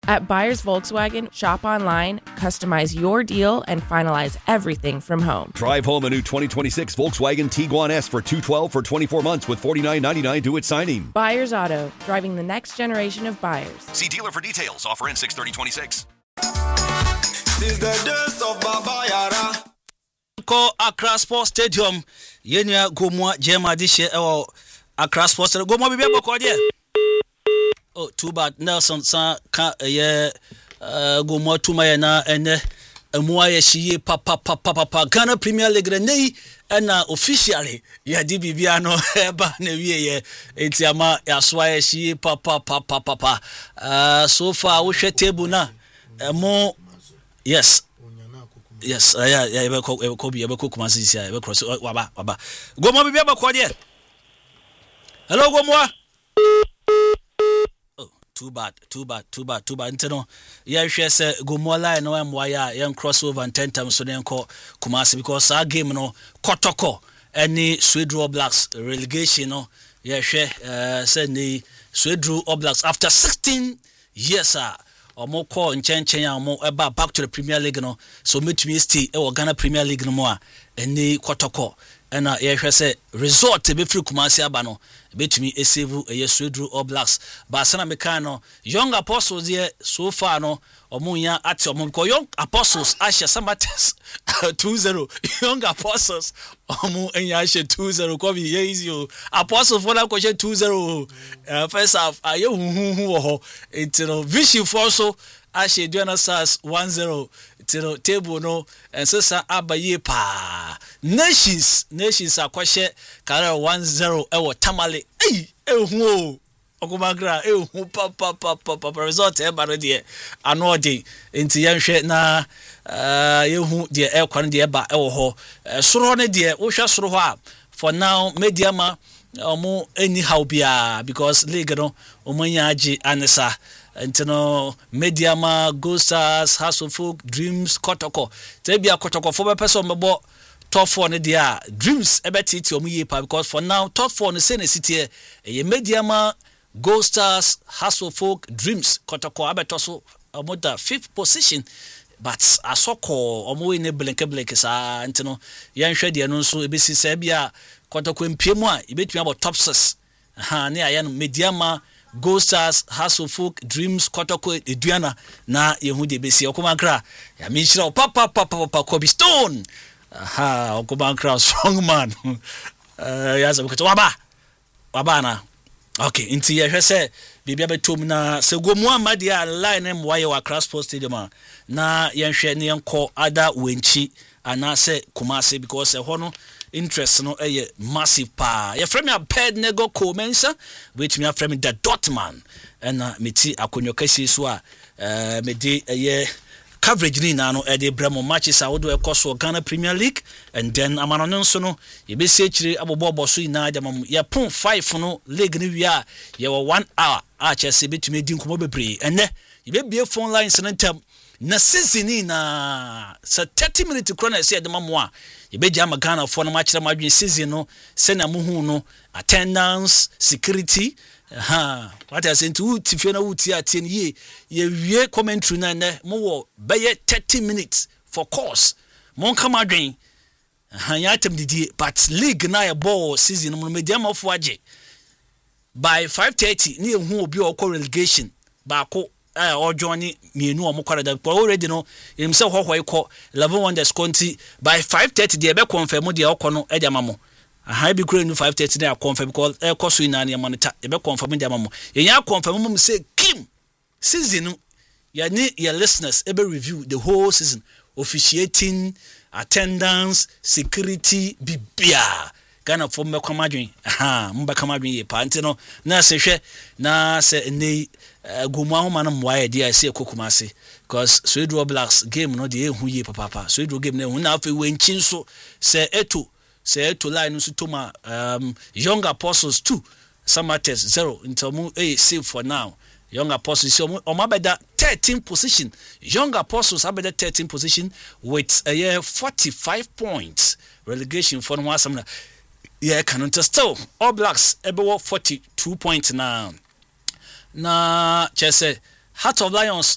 At Buyers Volkswagen, shop online, customize your deal, and finalize everything from home. Drive home a new 2026 Volkswagen Tiguan S for $212 for 24 months with $49.99 due at signing. Buyers Auto, driving the next generation of buyers. See dealer for details. Offer ends 6/30/26. Since the days of Baba Yara. Ko Accra Sports Stadium. Yenya Gomwa Jema Dishe Accra Sports Stadium. Gomwa bibi abako de. Oh, too bad. Nelson san ka Gomwa tuma na ene emwa ye shiye papa Ghana Premier League nei na officially ya di bibia no eba na wie ye entiama ya swa ye shiye papa. So far we hwe table na mo yes ebe ko kuma sisi ebe cross waba Gomwa bibia abako de. Hello Gomwa. Too bad. Ntino ya hwe se Gomwa line no am wire yan crossover and 10 times so den ko Kumasi because our game no kotoko any Swedru Blacks relegation no ya hwe se ni Swedru Blacks after 16 years omo ko nchenchen ya omo eba back to the Premier League no so metumi stay e Ghana Premier League no mo a any kotoko ena ya hwe se resort be free Kumasi aba no betumi esave Swedru Blacks ba sana meka no Young Apostles here so far no omunya ati omo because Young Apostles asha Samates 2-0 Young Apostles omu enya asha 2-0 ko bi easy Apostles for na ko 2-0 first half aye hu ho etino Vision for so asha Duana Stars 1-0 tino table no ensesa abaye pa Nations akwahye kare 1-0 ewo Tamale ehu okumagra ehu papa result e baro de anode enti yanhwe na yehu de ekwan de eba ewo ho soro ne de wo hwe soro ho a for now Mediama omo anyhow bia because league no omanya agi anesa entino Mediama Gold Stars House of Folk Dreams Kotoko tebia Kotoko for person mebo top 4 ne dia Dreams ebetiti omuye pa because for now top 4 ne say ne city e Mediama Gold Stars House of Folk Dreams Kotoko abetoso omoda 5th position but asoko omo we ne blenke sa entino yanhwe de no nso ebesi sa bia Kotoko mpiemu a ebetumi about top 6 ne ayan Mediama Gold Stars House of Folk Dreams Kotoko eduana na yehu de besi okumankra ya minshira papa Kobe Stone okumankra strong man yaza bukato waba na okay inti ya hwese bibia betom na se Gomwa amadia line m waye wa Accra Sports Stadium na yenhwe ne yenko ada wenchi anase Kumasi because hono interest no massive pa ya frame a ped nego commensa which me a frame the Dotman and meti akonyo kasi so a medi coverage ni na no de bremo matches a wodo ekoso Ghana Premier League and then amano nso no ye be se chire abobo so ina de mam ye pon 5 no league ni wi a ye 1 hour a chese betumi di nkomo bebre enne ye be bie phone lines no ntam na season na sa 30 minutes krona se de mamo a ye be jama Ghana for no match madwen season no se na muhu no attendance security what I say to tifie na wuti atie ye wie commentary na ne mo be 30 minutes for course mon kama dwen ya atem didi but league na ye ball season no Mediama fo age by 5:30 ni ehu obi o call relegation ba ko or johnny mienu o mo kwara da already no him say hohoi ko 11 wonders conti by 5:30 de be confirm de okono e de mamo aha bi kure no 5:30 na confirm because e koso ina na monitor e be confirm de mamo ye nya confirm mum say kim season ya ni your listeners e be review the whole season officiating attendance security bibia Ghana for me kwamadwen mba kwamadwen ye pa ntino na se hwe na se nei Gomwa ho manam waye dia se Kumasi because Swedru Blacks game no de ehu ye papa Swedru game na ehu na afi wenchin so se eto line so toma Young Apostles 2 Samates 0 intomu save for now Young Apostles so omabeda 13th position Young Apostles abeda 13th position with a year 45 points relegation for no asam yeah canon still All Blacks ebewo 42 points now na chese Heart of Lions